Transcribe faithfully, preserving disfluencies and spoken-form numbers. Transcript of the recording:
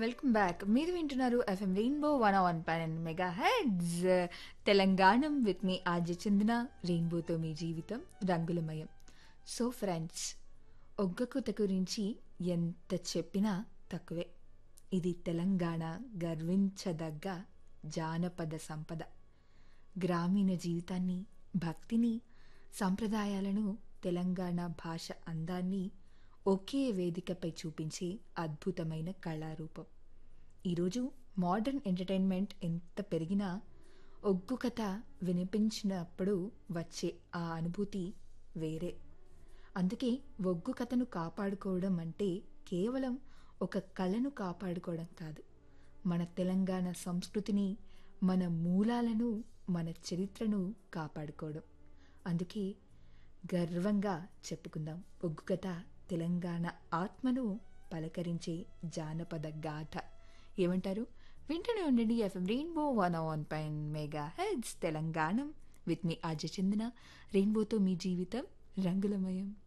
Welcome back. మీరు వింటున్నారు FM rainbow one one point mega heads తెలంగాణం with me RJ చందన. రెయిన్బోతో మీ జీవితం రంగులమయం. సో ఫ్రెండ్స్, ఒగ్గకుత గురించి ఎంత చెప్పినా తక్కువే. ఇది తెలంగాణ గర్వించదగ్గ జానపద సంపద. గ్రామీణ జీవితాన్ని, భక్తిని, సంప్రదాయాలను, తెలంగాణ భాష అందాన్ని ఒకే వేదికపై చూపించే అద్భుతమైన కళారూపం. ఈరోజు మోడర్న్ ఎంటర్టైన్మెంట్ ఎంత పెరిగినా ఒగ్గు కథ వినిపించినప్పుడు వచ్చే ఆ అనుభూతి వేరే. అందుకే ఒగ్గు కథను కాపాడుకోవడం అంటే కేవలం ఒక కళను కాపాడుకోవడం కాదు, మన తెలంగాణ సంస్కృతిని, మన మూలాలను, మన చరిత్రను కాపాడుకోవడం. అందుకే గర్వంగా చెప్పుకుందాం, ఒగ్గు కథ తెలంగాణ ఆత్మను పలకరించే జానపద గాథ. ఏమంటారు? వింటూనే ఉండండి FM rainbow one one point mega heads తెలంగాణం with me RJ చందన. రెయిన్బోతో మీ జీవితం రంగులమయం.